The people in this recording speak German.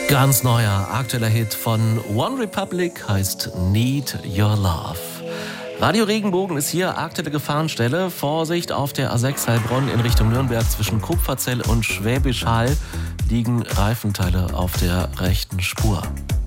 Ganz neuer, aktueller Hit von One Republic heißt Need Your Love. Radio Regenbogen ist hier, aktuelle Gefahrenstelle. Vorsicht auf der A6 Heilbronn in Richtung Nürnberg zwischen Kupferzell und Schwäbisch Hall liegen Reifenteile auf der rechten Spur.